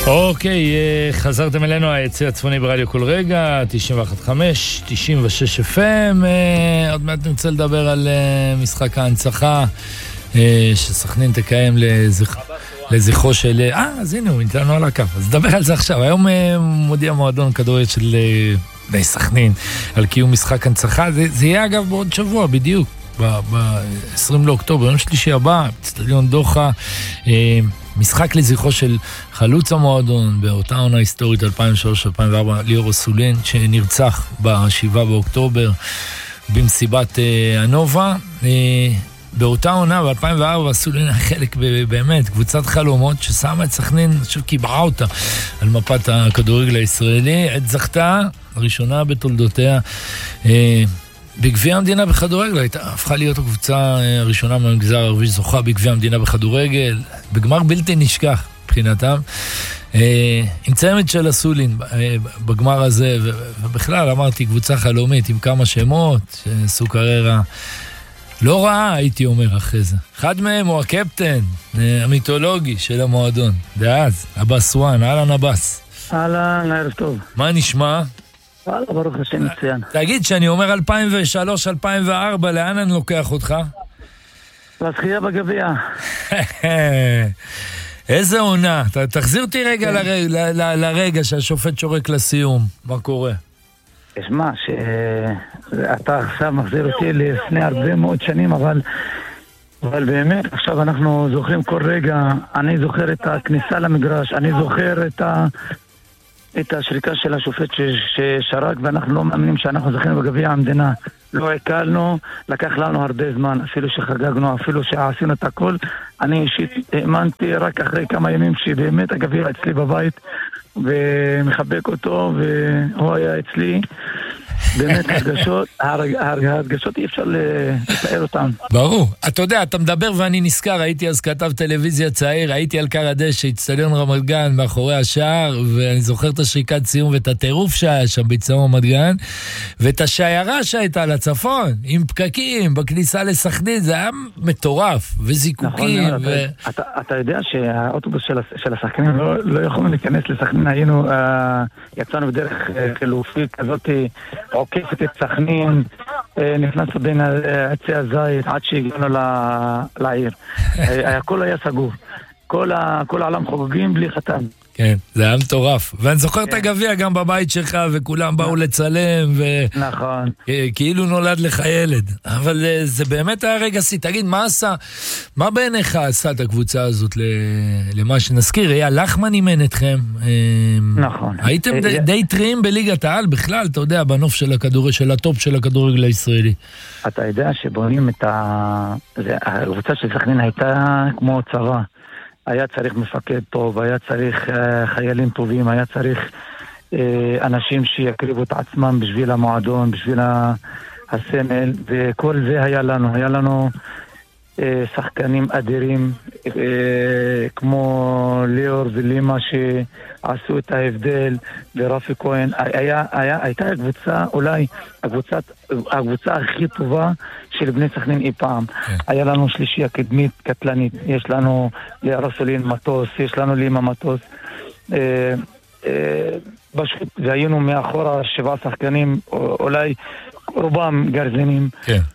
אוקיי, חזרתם אלינו, היציא הצפוני ברדיו כל רגע, 91.5, 96 FM. עוד מעט נרצה לדבר על משחק ההנצחה שסכנין תקיים לזכרו של... אז הנה, הוא נתנו על הקו. אז נדבר על זה עכשיו. היום מודיע מועדון כדורגל של בני סכנין על קיום משחק הנצחה. זה יהיה אגב בעוד שבוע, בדיוק. ב-20 לאוקטובר, יום שלישי הבא, אצטדיון דוחה, משחק לזכרו של חלוץ המועדון באותה עונה היסטורית 2003-2004, ליאור אסולין, שנרצח ב-7 באוקטובר במסיבת הנובה. באותה עונה, ב-2004, אסולין היה חלק באמת, קבוצת חלומות ששמה את סכנין, אני חושב קיבעה אותה על מפת הכדורגל הישראלי, את זכתה, הראשונה בתולדותיה, בגביע המדינה בכדורגל, הפכה להיות הקבוצה הראשונה מהמגזר הערבי שזוכה בגביע המדינה בכדורגל, בגמר בלתי נשכח מבחינתם, עם צמד של אסולין בגמר הזה, ובכלל אמרתי קבוצה חלומית עם כמה שמות, שעשו קריירה לא רעה, הייתי אומר אחרי זה. אחד מהם הוא הקפטן המיתולוגי של המועדון, דאז, אבס וואן, אהלן אבס. אהלן, ערב טוב. מה נשמע? וואלה, ברוך השם מצוין. תגיד, שאני אומר 2003-2004, לאן אני לוקח אותך? לזכייה בגביע. איזה עונה. תחזיר אותי רגע לרגע שהשופט שורק לסיום. מה קורה? תשמע, שאתה עכשיו מחזיר אותי לפני הרבה מאוד שנים, אבל באמת, עכשיו אנחנו זוכרים כל רגע, אני זוכר את הכניסה למגרש, אני זוכר את השריקה של השופט ששרק, ואנחנו לא מאמינים שאנחנו זכינו בגביע המדינה. לא הקלנו, לקח לנו הרבה זמן, אפילו שחגגנו, אפילו שעשינו את הכל. אני אישית האמנתי רק אחרי כמה ימים שבאמת הגביע אצלי בבית, ומחבק אותו, והוא היה אצלי. באמת הרגשות אי אפשר לתאר אותם. ברור. אתה יודע, אתה מדבר ואני נזכר, הייתי אז כתב טלוויזיה צעיר, הייתי על קר הדשא, אצטדיון רמת גן מאחורי השער, ואני זוכר את השריקת סיום ואת הטירוף שהיה שם באצטדיון רמת גן, ואת השיירה שהייתה לצפון, עם פקקים, בכניסה לסכנין, זה היה מטורף, וזיקוקים. אתה יודע שהאוטובוס של השחקנים לא יכולנו להיכנס לסכנין, יצאנו בדרך חלופית כזאת, עוקפת את סכנין, נכנסנו בין עצי הזית עד שהגענו לעיר. הכל היה סגור. כל העולם חוגגים בלי חתן. כן, זה היה מטורף. ואני זוכר את הגביע גם בבית שלך, וכולם באו לצלם, נכון. כאילו נולד לך ילד. אבל זה באמת היה רגע סי. תגיד, מה בעיניך עשה את הקבוצה הזאת למה שנזכיר? היה לחמן אימן אתכם. נכון. הייתם די טריים בליגת העל בכלל, אתה יודע, בנוף של הכדורגל, של הטופ של הכדורגל הישראלי. אתה יודע שבונים את הקבוצה של סכנין הייתה כמו צבא. היה צריך מפקד טוב, היה צריך חיילים טובים, היה צריך אנשים שיקריבו את עצמם בשביל המועדון, בשביל הסמל, וכל זה היה לנו שחקנים אדירים כמו ליאור ולימה שעשו את ההבדל, ורפי כהן. הייתה הקבוצה, אולי הקבוצה הכי טובה של בני סכנין אי פעם. היה לנו שלישייה קדמית קטלנית, יש לנו לרסולין מטוס, יש לנו לימה מטוס, פשוט, והיינו מאחורה 7 שחקנים, אולי רובם גרזינים,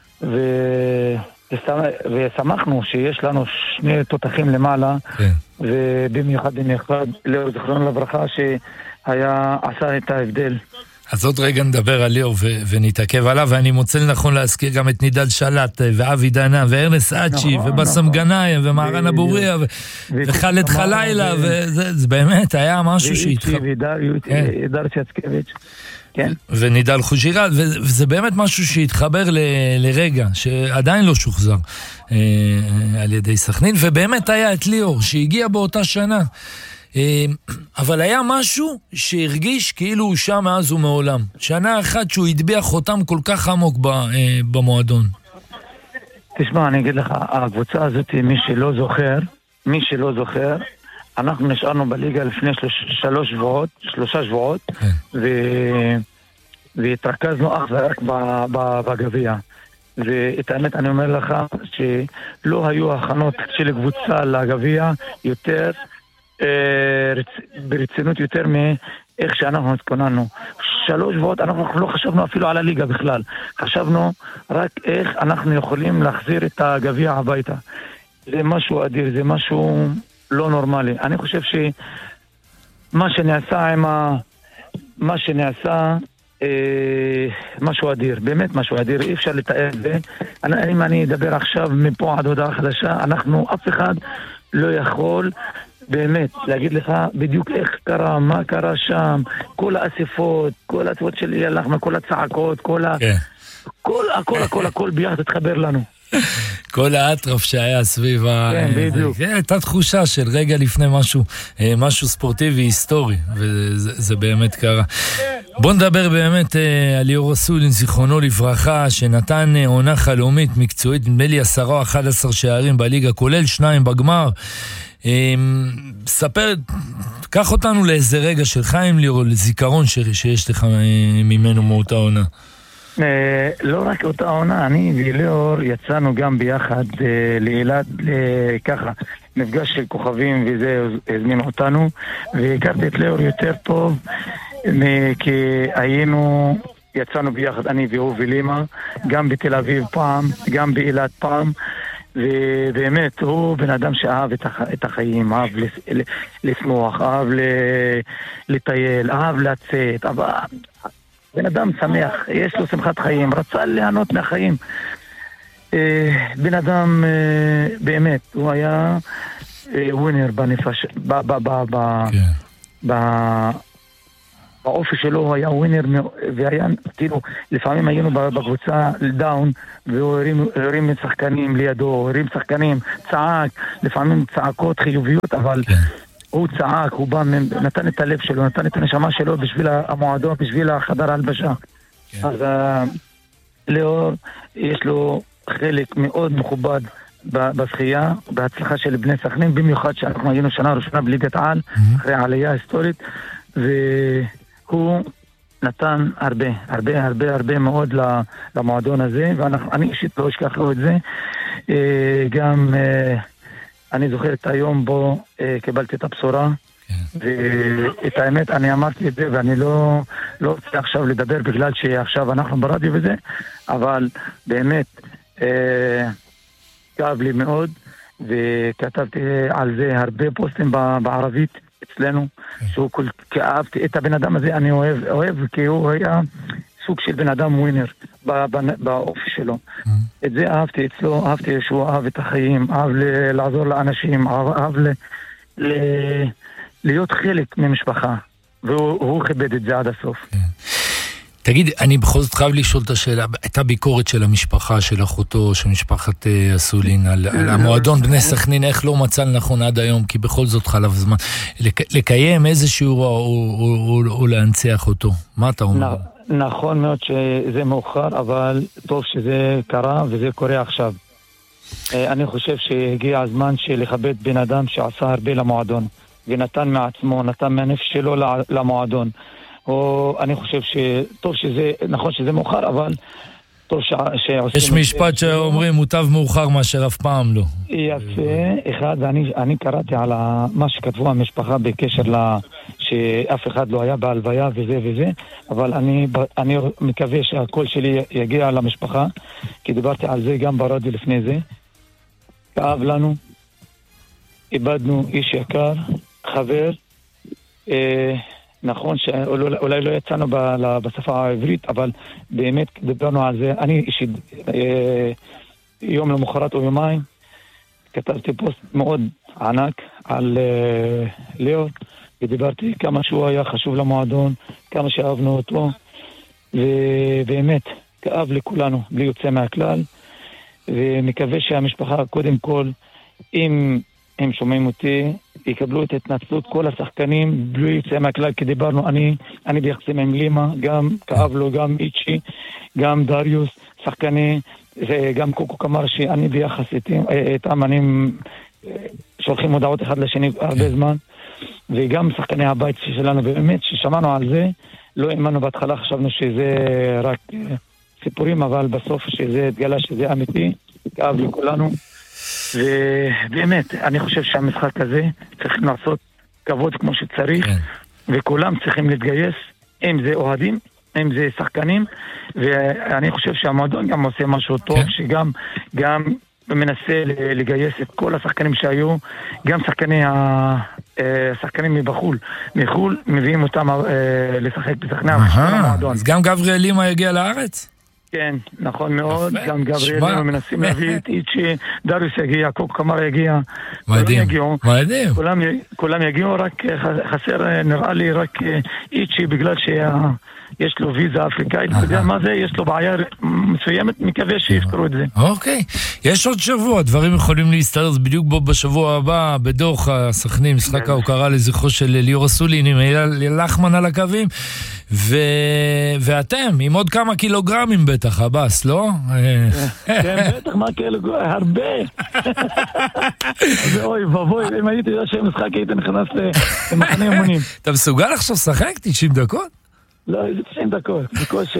ושמחנו שיש לנו 2 תותחים למעלה, ובמיוחד ליאור זכרונו לברכה שעשה את ההבדל. אז עוד רגע נדבר על ליאור ונתעכב עליו, ואני מוצא לנכון להזכיר גם את נידל שלט, ואבי דנה, וארנס אצ'י, ובסם גנאי, ומערן אבוריה, וחלד חלילה, וזה באמת היה משהו שהתחבר. ודאר צ'צקביץ', כן. ונידל חושירת, וזה באמת משהו שהתחבר לרגע, שעדיין לא שוחזר על ידי סכנין, ובאמת היה את ליאור, שהגיע באותה שנה. אבל היה משהו שהרגיש כאילו הוא שם מאז ומעולם. שנה אחת שהוא הדביע חותם כל כך עמוק במועדון. תשמע, אני אגיד לך, הקבוצה הזאת, מי שלא זוכר, אנחנו נשארנו בליגה לפני 3 שבועות, והתרכזנו אך ורק בגביע. ואת האמת אני אומר לך שלא היו הכנות של קבוצה לגביע יותר ברצינות יותר מאיך שאנחנו התכוננו. 3 שבועות אנחנו לא חשבנו אפילו על הליגה בכלל. חשבנו רק איך אנחנו יכולים להחזיר את הגביע הביתה. זה משהו אדיר, זה משהו לא נורמלי. אני חושב שמה שנעשה משהו אדיר, באמת משהו אדיר, אי אפשר לתאר את זה. אם אני אדבר עכשיו מפה עד הודעה חדשה, אף אחד לא יכול באמת להגיד לך בדיוק איך קרה, מה קרה שם, כל האספות של ילחמה, כל הצעקות, הכל ביחד התחבר לנו. כל האטרף שהיה סביב כן, בדיוק. הייתה תחושה של רגע לפני משהו ספורטיבי היסטורי, וזה באמת קרה. בוא נדבר באמת על ליאור אסולין, זיכרונו לברכה, שנתן עונה חלומית מקצועית, נדמה לי 10 או 11 שערים בליגה, כולל 2 בגמר. ספר, קח אותנו לאיזה רגע של חיים ליאור, לזיכרון שיש לך ממנו מאותה עונה. לא רק אותה עונה, אני וליאור יצאנו גם ביחד לאילת, ככה, מפגש של כוכבים, וזה הזמינו אותנו, והכרתי את ליאור יותר טוב, כי יצאנו ביחד, אני והוא ולימה, גם בתל אביב פעם, גם באילת פעם, ובאמת הוא בן אדם שאהב את החיים, אהב לשמוח, אהב לטייל, אהב לצאת, בן אדם שמח, יש לו שמחת חיים, רצה ליהנות מהחיים. בן אדם באמת, הוא היה ווינר בנפש, באופי שלו הוא היה ווינר, והיה, כאילו, לפעמים היינו בקבוצה דאון, והוא הרים שחקנים לידו, הוא הרים שחקנים, צעק, לפעמים צעקות חיוביות, אבל הוא צעק, הוא בא, נתן את הלב שלו, נתן את הנשמה שלו בשביל המועדון, בשביל החדר הלבשה. אז ליאור, יש לו חלק מאוד מכובד בשחייה, בהצלחה של בני סכנין, במיוחד שאנחנו היינו שנה ראשונה בליגת העל, אחרי העלייה היסטורית, והוא נתן הרבה מאוד למועדון הזה, ואני אישית לא אשכח לו את זה. גם אני זוכר את היום בו קיבלתי את הבשורה, ואת האמת אני אמרתי את זה, ואני לא רוצה עכשיו לדבר בגלל שעכשיו אנחנו ברדיו וזה, אבל באמת כאב לי מאוד, וכתבתי על זה הרבה פוסטים בערבית אצלנו, שהוא כאבתי את הבן אדם הזה, אני אוהב כי הוא היה סוג של בן אדם ווינר באופי שלו. את זה אהבתי אצלו, אהבתי שהוא אהב את החיים, אהב לעזור לאנשים, אהב להיות חלק ממשפחה, והוא כיבד את זה עד הסוף. תגיד, אני בכל זאת חייב לשאול את השאלה, הייתה ביקורת של המשפחה, של אחותו, של משפחת אסולין, על המועדון בני סכנין, איך לא מצא לנכון עד היום, כי בכל זאת חלף זמן, לקיים איזשהו או להנציח אותו, מה אתה אומר? נכון מאוד שזה מאוחר, אבל טוב שזה קרה וזה קורה עכשיו. אני חושב שהגיע הזמן לכבד בן אדם שעשה הרבה למועדון, ונתן מעצמו, נתן מהנפש שלו למועדון. אני חושב שטוב שזה, נכון שזה מאוחר, אבל טוב שעושים... יש משפט שאומרים, מוטב מאוחר מאשר אף פעם לא. יפה, אחד, אני קראתי על מה שכתבו המשפחה בקשר שאף אחד לא היה בהלוויה וזה, אבל אני מקווה שהקול שלי יגיע למשפחה, כי דיברתי על זה גם ברדיו לפני זה. כאב לנו, איבדנו איש יקר, חבר, נכון שאולי לא יצאנו בשפה העברית, אבל באמת דיברנו על זה. אני אישית, יום למחרת או יומיים, כתבתי פוסט מאוד ענק על ליאור, ודיברתי כמה שהוא היה חשוב למועדון, כמה שאהבנו אותו, ובאמת כאב לכולנו, בלי יוצא מהכלל, ומקווה שהמשפחה קודם כל, אם הם שומעים אותי, יקבלו את התנצלות כל השחקנים, בלי יוצא מהכלל, כי דיברנו, אני ביחסים עם לימה, גם כאב לו, גם איצ'י, גם דריוס, שחקני, וגם קוקו קמר, שאני ביחס איתם, אני שולחים הודעות אחד לשני הרבה זמן, וגם שחקני הבית שלנו, באמת ששמענו על זה, לא האמנו בהתחלה, חשבנו שזה רק סיפורים, אבל בסוף שזה התגלה שזה אמיתי, כאב לכולנו. ובאמת, אני חושב שהמשחק הזה צריכים לעשות כבוד כמו שצריך, וכולם צריכים להתגייס, אם זה אוהדים, אם זה שחקנים, ואני חושב שהמועדון גם עושה משהו טוב, שגם מנסה לגייס את כל השחקנים שהיו, גם שחקנים מחול, מביאים אותם לשחק בסכנין. אז גם גבריאל לימה יגיע לארץ? כן, נכון מאוד, גם גבריאל לימה מנסים להביא את איצ'י, דריוס יגיע, קוק קמר יגיע, כולם יגיעו, רק חסר נראה לי רק איצ'י בגלל יש לו ויזה אפריקאית, אתה יודע מה זה? יש לו בעיה מסוימת, מקווה שיפתרו את זה. אוקיי, יש עוד שבוע, דברים יכולים להסתדר, זה בדיוק בשבוע הבא, בדוח הסכנין, משחק ההוקרה לזכרו של ליאור אסולין, עם אייל לחמן על הקווים, ואתם, עם עוד כמה קילוגרמים בטח, הבאס, לא? כן, בטח, מה קילוגרמים? הרבה. ואוי, ובוי, אם הייתי יודע שהמשחק הייתי נכנס למחנה אימונים. אתה מסוגל עכשיו לשחק 90 דקות? לא, זה 90 דקות, בקושי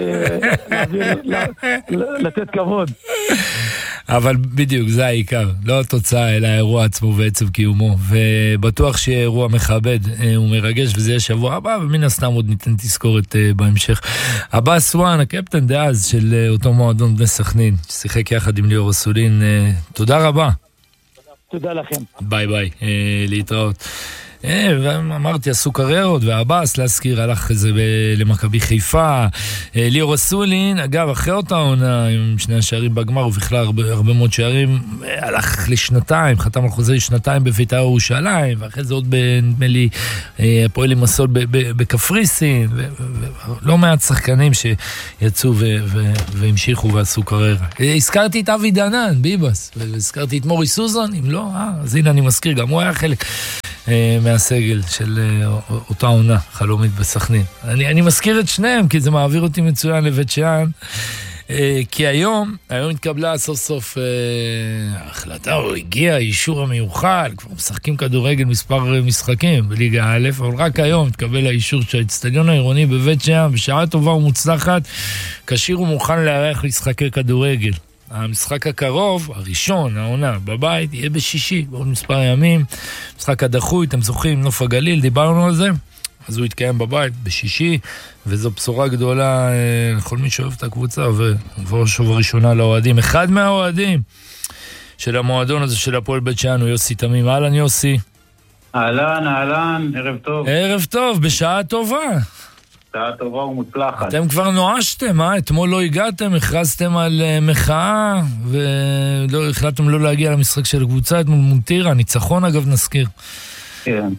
לתת כבוד. אבל בדיוק, זה העיקר, לא התוצאה, אלא האירוע עצמו ועצם קיומו, ובטוח שיהיה אירוע מכבד ומרגש, וזה יהיה שבוע הבא, ומן הסתם עוד ניתן תזכורת בהמשך. הבא סואן, הקפטן דאז של אותו מועדון בני סכנין, ששיחק יחד עם ליאור אסולין, תודה רבה. תודה לכם. ביי ביי, להתראות. אמרתי, עשו קריירות, והבאס להזכיר, הלך איזה למכבי חיפה, ליאור אסולין, אגב, אחרי אותה עונה, עם שני השערים בגמר, ובכלל הרבה מאוד שערים, הלך לשנתיים, חתם על חוזה לשנתיים בבית"ר ירושלים, ואחרי זה עוד נדמה לי, פועל עם מסול בקפריסין, ולא מעט שחקנים שיצאו והמשיכו ועשו קריירה. הזכרתי את אבי דנן, ביבס, והזכרתי את מורי סוזון, אם לא, אז הנה אני מזכיר, גם הוא היה חלק מהסגל של אותה עונה חלומית בסכנין. אני מזכיר את שניהם כי זה מעביר אותי מצוין לבית שאן, כי היום התקבלה סוף סוף ההחלטה, או הגיע האישור המיוחד, כבר משחקים כדורגל מספר משחקים בליגה א', אבל רק היום התקבל האישור שהאצטדיון העירוני בבית שאן בשעה טובה ומוצלחת כשיר ומוכן לארח משחקי כדורגל. המשחק הקרוב, הראשון, העונה, בבית, יהיה בשישי, בעוד מספר ימים. משחק הדחוי, אתם זוכרים, נוף הגליל, דיברנו על זה. אז הוא יתקיים בבית בשישי, וזו בשורה גדולה לכל מי שאוהב את הקבוצה, ובראש ובראשונה לאוהדים. אחד מהאוהדים של המועדון הזה של הפועל בית שאן הוא יוסי תמים. אהלן יוסי. אהלן, ערב טוב. ערב טוב, בשעה טובה. שעה טובה ומוצלחת. אתם כבר נואשתם, אתמול לא הגעתם, הכרזתם על מחאה, והחלטתם לא להגיע למשחק של הקבוצה, אתמול מול טירה, ניצחון אגב נזכיר. כן.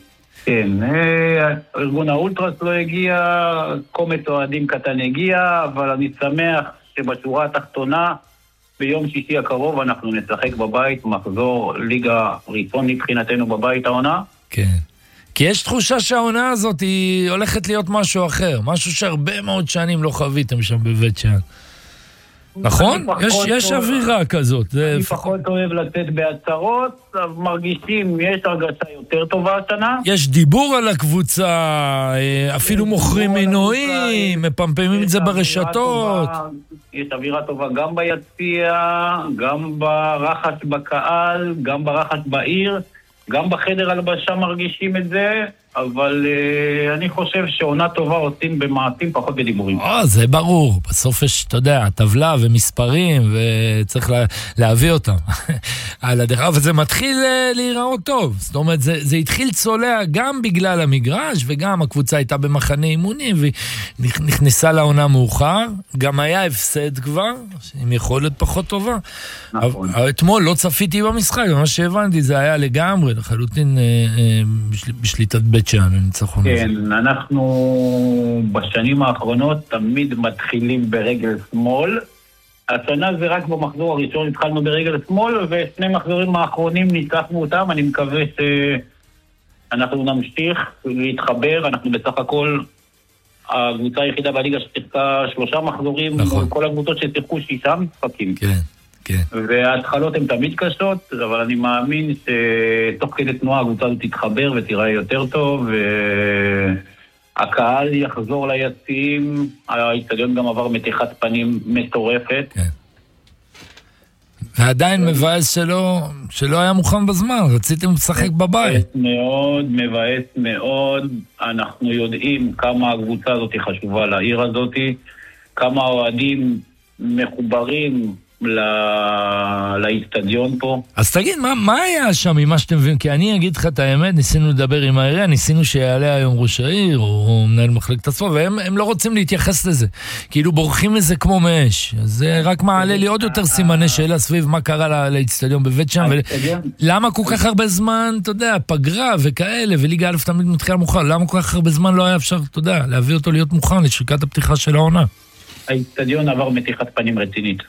ארגון האולטרס לא הגיע, קומץ אוהדים קטן הגיע, אבל אני שמח שבשורה התחתונה, ביום שישי הקרוב אנחנו נשחק בבית, מחזור ליגה ראשון מבחינתנו בבית העונה. כן. כי יש תחושה שהעונה הזאת היא הולכת להיות משהו אחר, משהו שהרבה מאוד שנים לא חוויתם שם בבית שאן. נכון? יש אווירה כזאת. אני פחות אוהב לתת בהצהרות, מרגישים, יש הרגשה יותר טובה השנה. יש דיבור על הקבוצה, אפילו מוכרים מינויים, מפמפמים את זה ברשתות. יש אווירה טובה גם ביציע, גם ברחש בקהל, גם ברחש בעיר. גם בחדר הלבשה מרגישים את זה, אבל אני חושב שעונה טובה עושים במעטים פחות בדיבורים. זה ברור. בסוף יש, אתה יודע, טבלה ומספרים, וצריך להביא אותם. על הדרך, אבל זה מתחיל להיראות טוב. זאת אומרת, זה התחיל צולע גם בגלל המגרש, וגם הקבוצה הייתה במחנה אימונים, והיא נכנסה לעונה מאוחר. גם היה הפסד כבר, עם יכולת פחות טובה. נכון. אתמול לא צפיתי במשחק, מה שהבנתי זה היה לגמרי, לחלוטין בשליטת בית שאן, הניצחון הזה. כן, אנחנו בשנים האחרונות תמיד מתחילים ברגל שמאל. השנה זה רק במחזור הראשון התחלנו ברגל שמאל, ושני מחזורים האחרונים ניצחנו אותם. אני מקווה שאנחנו נמשיך להתחבר. אנחנו בסך הכל הקבוצה היחידה בליגה ששיחקה 3 מחזורים, נכון. כל הקבוצות ששיחקו 6 משחקים. כן. כן. וההתחלות הן תמיד קשות, אבל אני מאמין שתוך כדי תנועה הקבוצה הזאת תתחבר ותראה יותר טוב, והקהל יחזור ליציעים, האצטדיון גם עבר מתיחת פנים מטורפת. כן. ועדיין מבאס שלא היה מוכן בזמן, רציתם לשחק בבית. מבאס מאוד, אנחנו יודעים כמה הקבוצה הזאת חשובה לעיר הזאת, כמה אוהדים מחוברים לאצטדיון פה. אז תגיד, מה היה שם ממה שאתם מבינים? כי אני אגיד לך את האמת, ניסינו לדבר עם העירייה, ניסינו שיעלה היום ראש העיר, או מנהל מחלקת הספורט, והם לא רוצים להתייחס לזה. כאילו בורחים לזה כמו מאש. אז זה רק מעלה לי עוד יותר סימני שאלה סביב מה קרה לאצטדיון בבית שם, למה כל כך הרבה זמן, אתה יודע, פגרה וכאלה, וליגה א' תמיד מתחילה מוכן, למה כל כך הרבה זמן לא היה אפשר, אתה יודע, להביא אותו להיות מוכן לשריקת הפתיחה של העונה? האצטדיון עבר מתיחת פנים רצינית.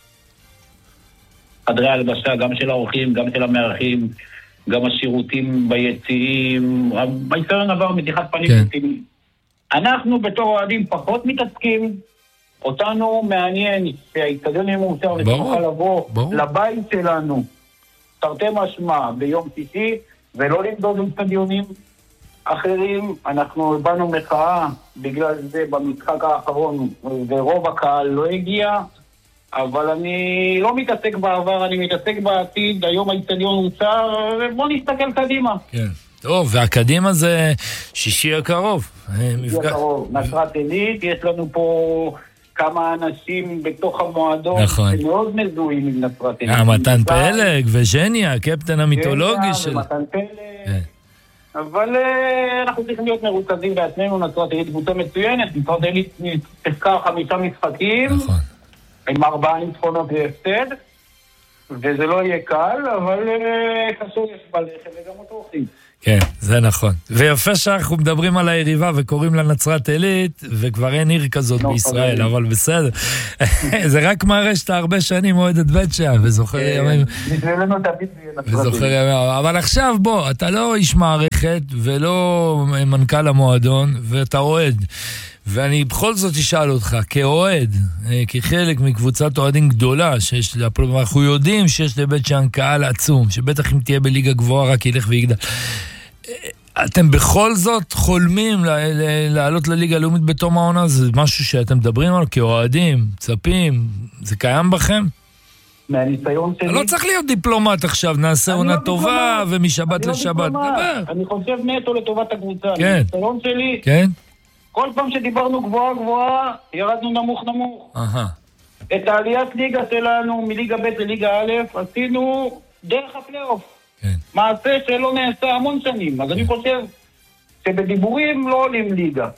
חדרי הלבשה, גם של האורחים, גם של המארחים, גם השירותים ביציעים, האצטדיון עבר מתיחת פנים רצינית. אנחנו בתור אוהדים פחות מתעסקים, אותנו מעניין שהאצטדיון יהיה מאושר ונוכל לבוא לבית שלנו, תרתי משמע ביום שישי, ולא למדוד אצטדיונים אחרים. אנחנו באנו מחאה בגלל זה במשחק האחרון, ורוב הקהל לא הגיע, אבל אני לא מתעסק בעבר, אני מתעסק בעתיד. היום האצטדיון הוצר, ובוא נסתכל קדימה. כן. טוב, והקדימה זה שישי הקרוב. שישי הקרוב, נצרת עילית, יש לנו פה כמה אנשים בתוך המועדון, נכון. שמאוד מזוהים עם נצרת עילית. מתן פלג וז'ניה, הקפטן המיתולוגי של... ומתן פלג. אבל אנחנו צריכים להיות מרוכזים בעצמנו. נצרת עילית קבוצה מצוינת, נצרת עילית תפקע 5 משחקים. נכון. עם 4 ניצחונות והפסד, וזה לא יהיה קל, אבל קשה יש בלחם וגם אותו עושים. כן, זה נכון. ויפה שאנחנו מדברים על היריבה וקוראים לה נצרת עילית, וכבר אין עיר כזאת בישראל, אבל בסדר. זה רק מראה שאתה הרבה שנים אוהד את בית שם, וזוכר ימים. נתראה תמיד נצרת עילית. אבל עכשיו בוא, אתה לא איש מערכת, ולא מנכ"ל המועדון, ואתה אוהד. ואני בכל זאת אשאל אותך, כאוהד, כחלק מקבוצת אוהדים גדולה, אנחנו יודעים שיש לבית שאן קהל עצום, שבטח אם תהיה בליגה גבוהה רק ילך ויגדל. אתם בכל זאת חולמים לעלות לליגה הלאומית בתום העונה? זה משהו שאתם מדברים עליו כאוהדים, צפים, זה קיים בכם? מהניסיון שלי... לא צריך להיות דיפלומט עכשיו, נעשה עונה טובה ומשבת לשבת. אני חושב נטו לטובת הקבוצה. כן. הניסיון שלי... כן? כל פעם שדיברנו גבוהה, ירדנו נמוך. את העליית ליגה שלנו מליגה ב' לליגה א', עשינו דרך הפלייאוף. מעשה שלא נעשה המון שנים. אז אני חושב שבדיבורים לא עולים ליגה.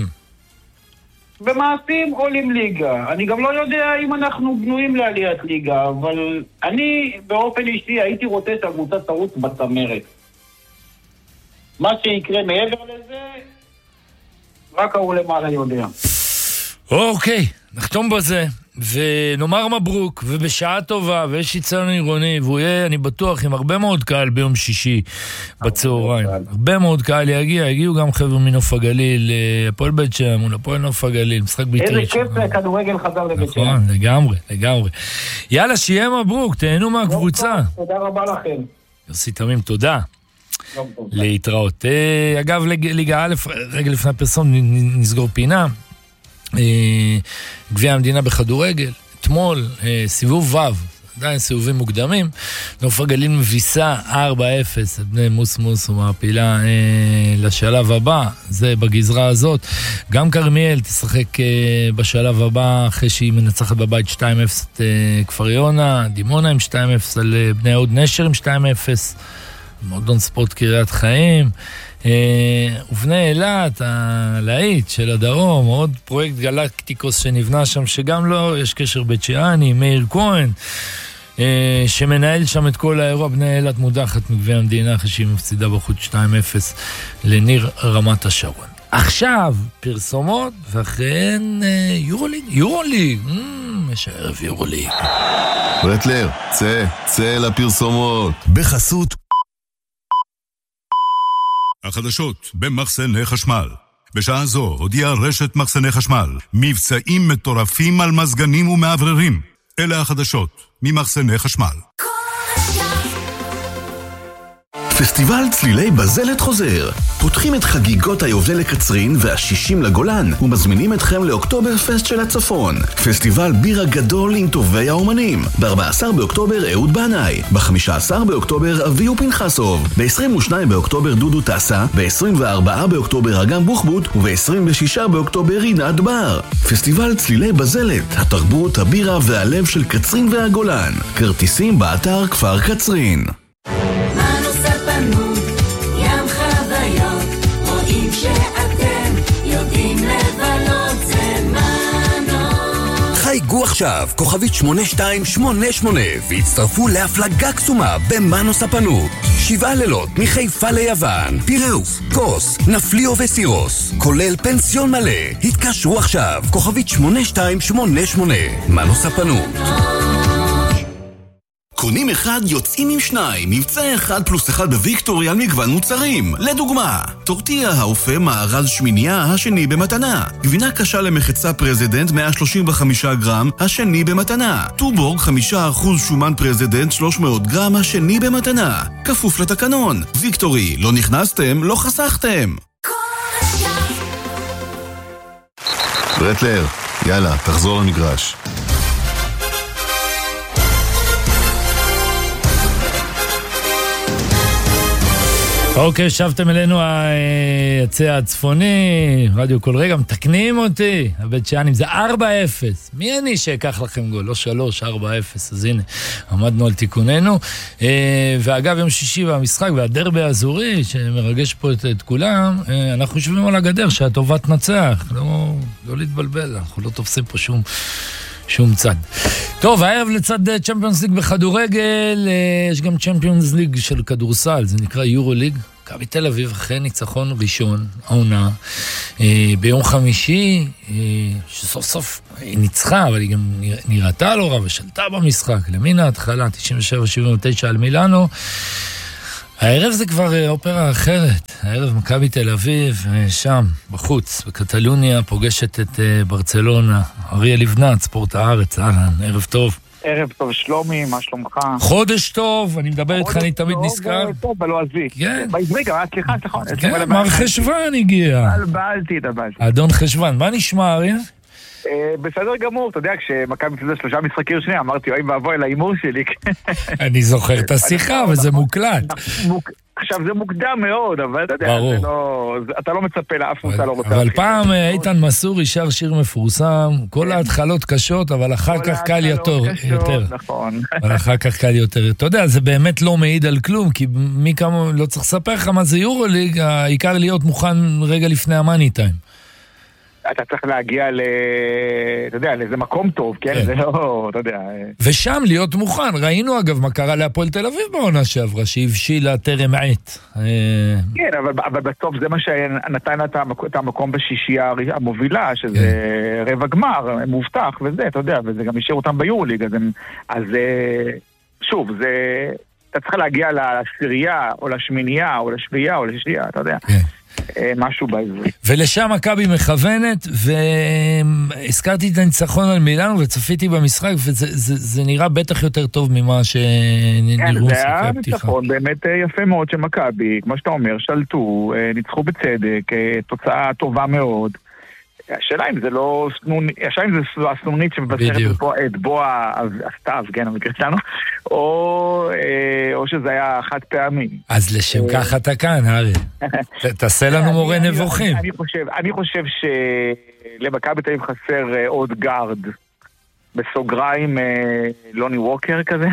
במעשים עולים ליגה. אני גם לא יודע אם אנחנו בנויים לעליית ליגה, אבל אני באופן אישי הייתי רוצה שהקבוצה תרוץ בצמרת. מה שיקרה מעבר לזה... רק הוא למעלה יודע. אוקיי, נחתום בזה, ונאמר מברוק, ובשעה טובה, ויש יצאנו עירוני, והוא יהיה, אני בטוח, עם הרבה מאוד קהל ביום שישי בצהריים. הרבה מאוד קהל יגיעו גם חבר'ה מנוף הגליל, הפועל בית שם, מול הפועל נוף הגליל, משחק ביתי. איזה כיף כדורגל חזר לבית שם. נכון, לגמרי. יאללה, שיהיה מברוק, תהנו מהקבוצה. תודה רבה לכם. יוסי תמים, תודה. להתראות. אגב, ליגה א', רגע לפני הפרסום נסגור פינה. גביע המדינה בכדורגל, אתמול סיבוב ו', עדיין סיבובים מוקדמים, נוף הגליל מביסה 4-0 את בני מוס ומעפילה לשלב הבא, זה בגזרה הזאת. גם כרמיאל תשחק בשלב הבא אחרי שהיא מנצחת בבית 2-0 את כפר יונה, דימונה עם 2-0 על בני יהוד נשר עם 2-0, מועדון ספורט קריית חיים, ובני אילת, הלהיט של הדרום, עוד פרויקט גלקטיקוס שנבנה שם, שגם לא, יש קשר בית שאני, מאיר כהן, שמנהל שם את כל האירוע. בני אילת מודחת מגביע המדינה אחרי שהיא מפסידה בחוץ 2-0 לניר רמת השרון. עכשיו פרסומות, ואחריהן יורוליג, יש ערב יורוליג. רטלר, צא לפרסומות. בחסות החדשות במחסני חשמל. בשעה זו הודיעה רשת מחסני חשמל מבצעים מטורפים על מזגנים ומעבררים. אלה החדשות ממחסני חשמל. פסטיבל צלילי בזלת חוזר. פותחים את חגיגות היובל לקצרין וה-60 לגולן ומזמינים אתכם לאוקטובר פסט של הצפון. פסטיבל בירה גדול עם טובי האומנים. ב-14 באוקטובר אהוד בנאי, ב-15 באוקטובר אביהו פנחסוב, ב-22 באוקטובר דודו טסה, ב-24 באוקטובר אגם בוחבוט וב-26 באוקטובר רינת בר. פסטיבל צלילי בזלת, התרבות, הבירה והלב של קצרין והגולן. כרטיסים באתר כפר קצרין. חייגו עכשיו, כוכבית 8288, והצטרפו להפלגה קסומה במנו ספנות. 7 לילות מחיפה ליוון, פיראוס, קוס, נפליו וסירוס, כולל פנסיון מלא. התקשרו עכשיו, כוכבית 8288, מנו ספנות. קונים אחד, יוצאים עם שניים. מבצע 1+1 בוויקטורי על מגוון מוצרים. לדוגמה, טורטיה האופה מארז שמיניה, השני במתנה. גבינה קשה למחצה פרזידנט 135 גרם, השני במתנה. טובורג 5% שומן פרזידנט 300 גרם, השני במתנה. כפוף לתקנון. ויקטורי, לא נכנסתם, לא חסכתם. ברטלר, יאללה, תחזור למגרש. אוקיי, שבתם אלינו היצע הצפוני, רדיו כל רגע, מתקנים אותי, הבית שענים, זה 4-0. מי אני שיקח לכם גול? לא 3, 4-0, אז הנה, עמדנו על תיקוננו. ואגב, יום שישי והמשחק והדרבי האזורי, שמרגש פה את כולם, אנחנו יושבים על הגדר שהטובה תנצח, לא להתבלבל, אנחנו לא תופסים פה שום צד. טוב, הערב לצד צ'מפיונס ליג בכדורגל, יש גם צ'מפיונס ליג של כדורסל, זה נקרא יורו ליג. מכבי תל אביב אחרי ניצחון ראשון, העונה, ביום חמישי, שסוף סוף היא ניצחה, אבל היא גם נראתה לא רע ושלטה במשחק, למין ההתחלה, 97-79 על מילאנו. הערב זה כבר אופרה אחרת, הערב מכבי תל אביב, שם, בחוץ, בקטלוניה, פוגשת את ברצלונה. אריאל לבנת, ספורט הארץ, אהלן, ערב טוב. ערב טוב שלומי, מה שלומך? חודש טוב, אני מדבר איתך, אני תמיד נזכר. חודש טוב, בלועזי. כן. בעברית, סליחה. כן, מר חשוון הגיע. בלבלתי. אדון חשוון, מה נשמע אריאל? בסדר גמור, אתה יודע, כשמכבי הפסידה 3 משחקים שני, אמרתי, אוי ואבוי אל האימור שלי. אני זוכר את השיחה, וזה מוקלט. עכשיו זה מוקדם מאוד, אבל אתה יודע, אתה לא מצפה לאף מוצא לא רוצה. אבל פעם איתן מסורי שר שיר מפורסם, כל ההתחלות קשות, אבל אחר כך קל יותר. נכון. אבל אחר כך קל יותר. אתה יודע, זה באמת לא מעיד על כלום, כי מי כמה, לא צריך לספר לך מה זה יורוליג, העיקר להיות מוכן רגע לפני המאני טיים. אתה צריך להגיע אתה יודע, לאיזה מקום טוב, כן? זה לא, אתה יודע. ושם להיות מוכן. ראינו אגב מה קרה להפועל תל אביב בעונה שעברה, שהבשילה טרם עת. כן, אבל בסוף זה מה שנתן את המקום בשישייה המובילה, שזה רבע גמר, מובטח וזה, אתה יודע, וזה גם השאיר אותם ביורוליג, אז שוב, אתה צריך להגיע לעשירייה, או לשמינייה, או לשביעייה, או לשישייה, אתה יודע. משהו בעברית. ולשם מכבי מכוונת, והזכרתי את הניצחון על מילאנו וצפיתי במשחק, וזה נראה בטח יותר טוב ממה שנראו משחקי הפתיחה. זה היה ניצחון באמת יפה מאוד של מכבי, כמו שאתה אומר, שלטו, ניצחו בצדק, תוצאה טובה מאוד. השאלה אם זה לא השאלה אם זה הסנונית שמבשרת את בו הסתיו, כן, המקרה שלנו, או שזה היה חד פעמי. אז לשם כך אתה כאן, ארי. תעשה לנו מורה נבוכים. אני חושב שלמכבי תל אביב חסר עוד גארד, בסוגריים לוני ווקר כזה.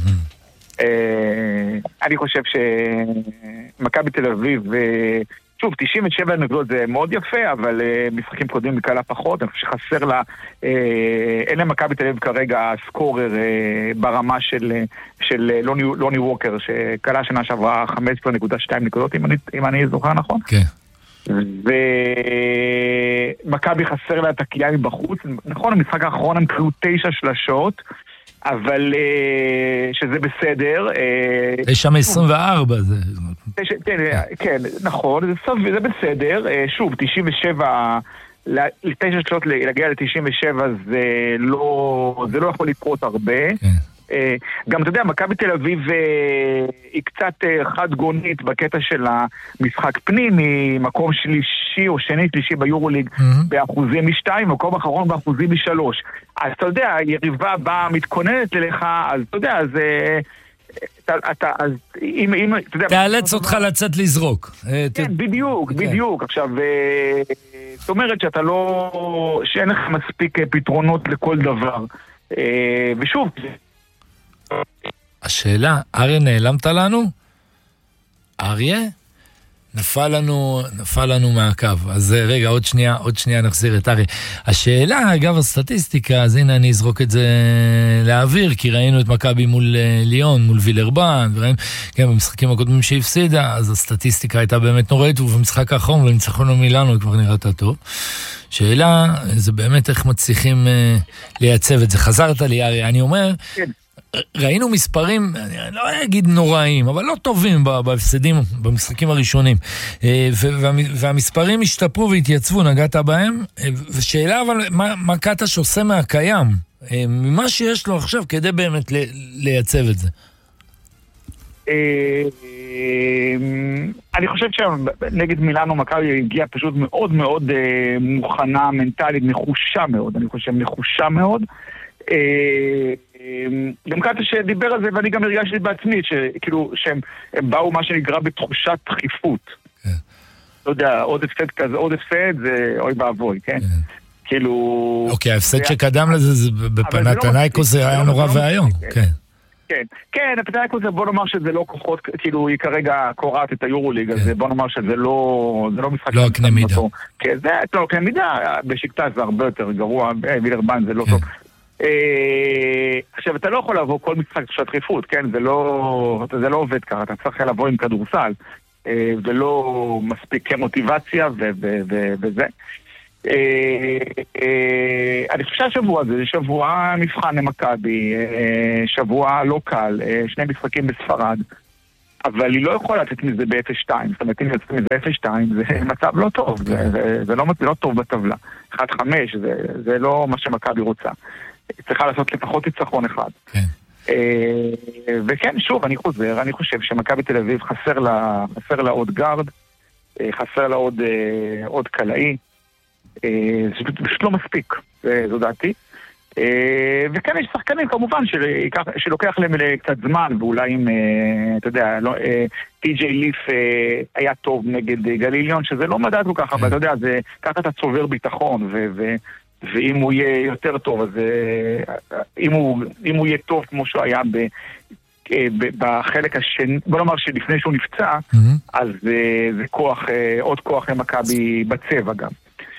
אני חושב שמכבי תל אביב שוב, 97 נקודות זה מאוד יפה, אבל משחקים קודמים מקלה פחות. אני חושב שחסר לה, אין למכבי תל אביב כרגע סקורר ברמה של לוני ווקר, שקלה שנה שעברה 15.2 נקודות, אם אני זוכר נכון. כן. ומכבי חסר לה את הקליעה מבחוץ. נכון, המשחק האחרון הם קראו 9 שלשות, אבל שזה בסדר. יש שם 24. כן, נכון, זה בסדר. שוב, 97, 9 שעות להגיע ל-97 זה לא יכול לקרות הרבה. גם אתה יודע, מכבי תל אביב היא קצת חד גונית בקטע של המשחק פנים, ממקום שלישי או שני-שלישי ביורוליג באחוזים מ-2, מקום אחרון באחוזים מ-3. אז אתה יודע, יריבה באה מתכוננת אליך, אז אתה יודע, אז... תאלץ אותך לצאת לזרוק. כן, בדיוק. עכשיו, זאת אומרת שאתה לא... שאין לך מספיק פתרונות לכל דבר. ושוב... השאלה, אריה, נעלמת לנו? אריה? נפל לנו מהקו. אז רגע, עוד שנייה נחזיר את אריה. השאלה, אגב הסטטיסטיקה, אז הנה אני אזרוק את זה לאוויר, כי ראינו את מכבי מול ליון, מול וילרבן, וראינו, כן, במשחקים הקודמים שהפסידה, אז הסטטיסטיקה הייתה באמת נוראית, ובמשחק האחרון, וניצחון מילאנו, היא כבר נראתה טוב. שאלה, זה באמת איך מצליחים לייצב את זה. חזרת לי, אריה, אני אומר... כן. ראינו מספרים, אני לא אגיד נוראים, אבל לא טובים בהפסדים, במשחקים הראשונים. והמספרים השתפרו והתייצבו, נגעת בהם. ושאלה, אבל מה קטש עושה מהקיים? ממה שיש לו עכשיו כדי באמת לייצב את זה? אני חושב שנגד מילאנו מכבי הגיעה פשוט מאוד מאוד מוכנה, מנטלית, נחושה מאוד. גם קטש שדיבר על זה, ואני גם הרגשתי בעצמי, שכאילו, שהם באו מה שנקרא בתחושת דחיפות. לא יודע, עוד הפסד זה אוי באבוי, כן? כאילו... אוקיי, ההפסד שקדם לזה, בפנתנייקוס זה היה נורא והיום, כן. כן, הפנתנייקוס זה, בוא נאמר שזה לא כוחות, כאילו היא כרגע קוראת את היורוליג, אז בוא נאמר שזה לא משחק... לא הקנה מידה. כן, זה לא הקנה מידה, בשקטה זה הרבה יותר גרוע, וילרבן זה לא טוב. עכשיו, אתה לא יכול לבוא כל משחק של דחיפות, כן? זה לא עובד ככה, אתה צריך לבוא עם כדורסל, ולא מספיק מוטיבציה וזה. אני חושב שהשבוע הזה, זה שבוע מבחן למכבי, שבוע לא קל, 2 משחקים בספרד, אבל היא לא יכולה לתת מזה ב-0-2, זאת אומרת, אם יוצאים מזה 0-2, זה מצב לא טוב, זה לא טוב בטבלה. 1-5, זה לא מה שמכבי רוצה. צריכה לעשות לפחות ניצחון אחד. וכן, שוב, אני חוזר, אני חושב שמכבי תל אביב חסר לה עוד גארד, חסר לה עוד קלעי, זה פשוט לא מספיק, זו דעתי. וכן, יש שחקנים כמובן שלוקח להם קצת זמן, ואולי אם, אתה יודע, טי.ג'יי ליף היה טוב נגד גליליון, שזה לא מדד כל כך, אבל אתה יודע, ככה אתה צובר ביטחון, ואם הוא יהיה יותר טוב, אז אם הוא יהיה טוב כמו שהוא היה בחלק השני, בוא נאמר שלפני שהוא נפצע, אז זה עוד כוח למכבי בצבע גם.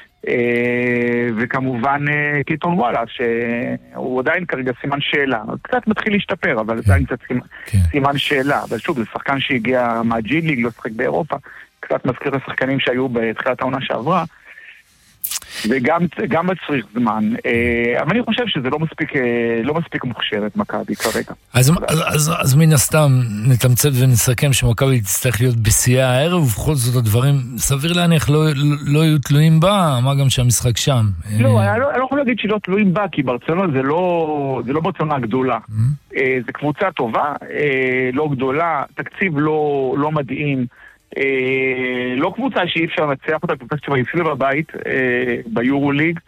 וכמובן קיטון וואלה, שהוא עדיין כרגע סימן שאלה, קצת מתחיל להשתפר, אבל עדיין קצת סימן שאלה, אבל שוב, זה שחקן שהגיע מהג'י ליג, לא שחק באירופה, קצת מזכיר את השחקנים שהיו בתחילת העונה שעברה, וגם צריך זמן, אבל אני חושב שזה לא מספיק מוכשרת מכבי כרגע. אז מן הסתם נתמצת ונסכם שמכבי תצטרך להיות בשיאה הערב, ובכל זאת הדברים סביר להניח לא יהיו תלויים בה, מה גם שהמשחק שם. לא, אני לא יכול להגיד שלא תלויים בה, כי ברצלונה זה לא ברצלונה גדולה. זה קבוצה טובה, לא גדולה, תקציב לא מדהים, לא קבוצה שאי אפשר לנצח אותה, קבוצה שבה הפסידה בבית ביורוליג,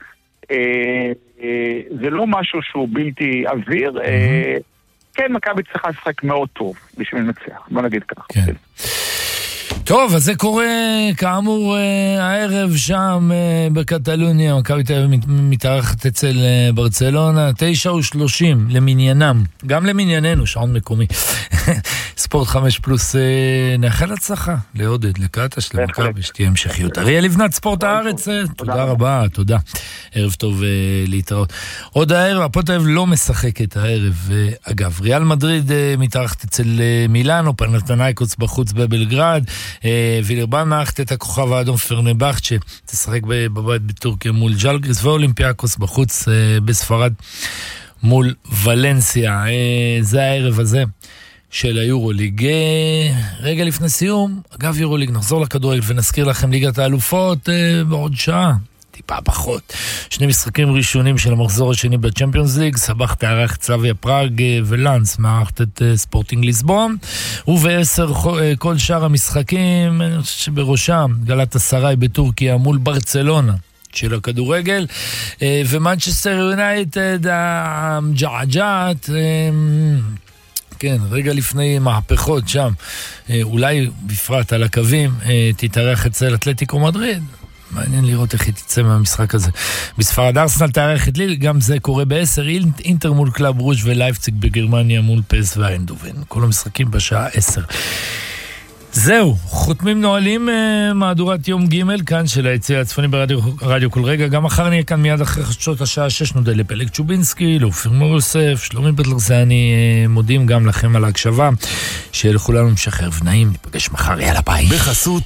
זה לא משהו שהוא בלתי אוויר, כן, מכבי צריכה לשחק מאוד טוב בשביל לנצח, בוא נגיד כך. טוב, אז זה קורה כאמור הערב שם בקטלוניה, מכבי תל אביב מתארחת אצל ברצלונה, 9:30 למניינם, גם למנייננו, שעון מקומי. ספורט 5 פלוס, נאחל הצלחה לעודד, לקטש, למכבי, שתהיה המשכיות. אריה לבנת, ספורט הארץ, תודה רבה, תודה. ערב טוב להתראות. עוד הערב, הפועל תל אביב לא משחקת הערב, אגב, ריאל מדריד מתארחת אצל מילאנו, פנתנייקוס בחוץ בבלגרד, וילרבן מארחת את הכוכב האדום פרנבכט שתשחק בבית בטורקיה מול ג'לגריס, ואולימפיאקוס בחוץ בספרד מול ולנסיה. זה הערב הזה של היורוליג. רגע לפני סיום, אגב יורוליג, נחזור לכדורגל ונזכיר לכם ליגת האלופות בעוד שעה. טיפה פחות. 2 משחקים ראשונים של המחזור השני בצ'מפיונס ליג, סבח תארח צלאביה פראג ולנס מארחת את ספורטינג ליסבון, וב10 כל שאר המשחקים, אני חושב שבראשם גלאטסראי בטורקיה מול ברצלונה של הכדורגל, ומנצ'סטר יונייטד הג'עג'עת, כן, רגע לפני מהפכות שם, אולי בפרט על הקווים, תתארח אצל אתלטיקו מדריד. מעניין לראות איך היא תצא מהמשחק הזה. בספרד ארסנל תארח את ליל, גם זה קורה ב10, אינטר מול קלאב רוז' ולייפציג בגרמניה מול פס ואיינדובן. כל המשחקים בשעה 10. זהו, חותמים נועלים מהדורת יום ג' כאן של היציע הצפוני ברדיו כל רגע. גם מחר נהיה כאן מיד אחרי חדשות השעה 6, נודה לפלג צ'ובינסקי, לאופיר מור יוסף, שלומי פטלרסני, מודים גם לכם על ההקשבה, שיהיה לכולנו משחרר ונעים, ניפגש מחר, יאללה ביי. בחסות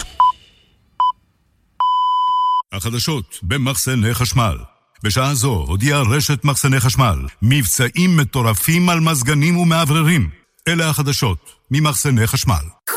החדשות במחסני חשמל. בשעה זו הודיעה רשת מחסני חשמל מבצעים מטורפים על מזגנים ומעבררים. אלה החדשות ממחסני חשמל.